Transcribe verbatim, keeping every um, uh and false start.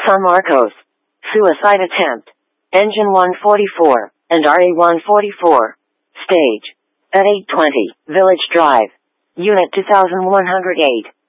San Marcos. Suicide attempt. Engine one forty-four, and R A one forty-four. Stage. At eight twenty, Village Drive. Unit two thousand one hundred eight.